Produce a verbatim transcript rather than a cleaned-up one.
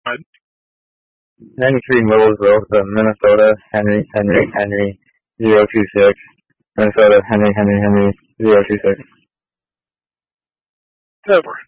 ninety-three Millersville, so Minnesota, Henry, Henry, Henry, zero two six. Minnesota, Henry, Henry, Henry, zero two six. Over.